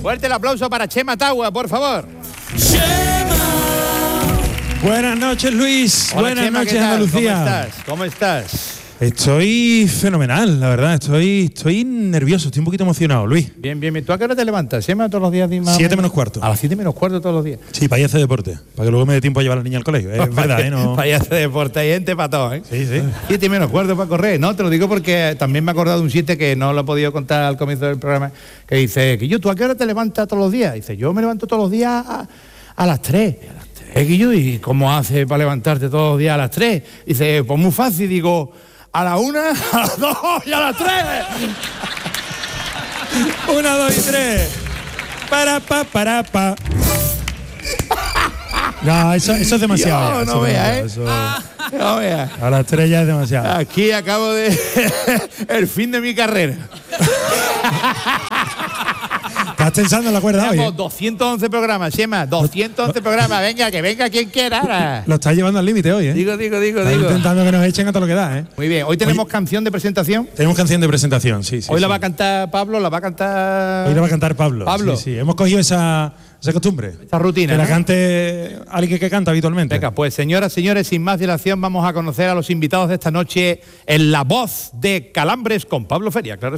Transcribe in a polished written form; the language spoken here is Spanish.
Fuerte el aplauso para Chema Tagua, por favor. Buenas noches, Luis. Hola, Buenas Chema, noches, ¿qué tal? Andalucía. ¿Cómo estás? Estoy fenomenal, la verdad. Estoy nervioso, estoy un poquito emocionado, Luis. Bien. ¿Tú a qué hora te levantas? Chema, todos los días. 7 menos cuarto. A las 7 menos cuarto todos los días. Sí, para ir a hacer deporte, para que luego me dé tiempo a llevar a la niña al colegio. Es verdad, ¿eh? No... Para ir a hacer deporte, hay gente para todo, ¿eh? Sí. 7 menos cuarto para correr. No, te lo digo porque también me he acordado de un chiste que no lo he podido contar al comienzo del programa, que dice, ¿tú a qué hora te levantas todos los días? Dice, yo me levanto todos los días a las 3. Guillo, ¿y cómo hace para levantarte todos los días a las 3? Dice, pues muy fácil, digo, a la 1, a las 2 y a las 3. 1, 2 y 3. Para pa. No, eso es demasiado. No veas, No veas. A las 3 ya es demasiado. Aquí acabo de... el fin de mi carrera. Estás tensando en la cuerda hoy. Tenemos 211 programas, Chema, 211 programas. Venga, que venga quien quiera ahora. Lo estás llevando al límite hoy, ¿eh? Digo. Estás intentando que nos echen a todo lo que da, ¿eh? Muy bien, hoy tenemos canción de presentación. Tenemos canción de presentación, sí. Hoy la va a cantar Pablo, la va a cantar... Hoy la va a cantar Pablo. Sí. Hemos cogido esa costumbre. Esa rutina, que la ¿no? cante alguien que canta habitualmente. Venga, pues señoras, señores, sin más dilación, vamos a conocer a los invitados de esta noche en La Voz de Calambres con Pablo Feria, claro.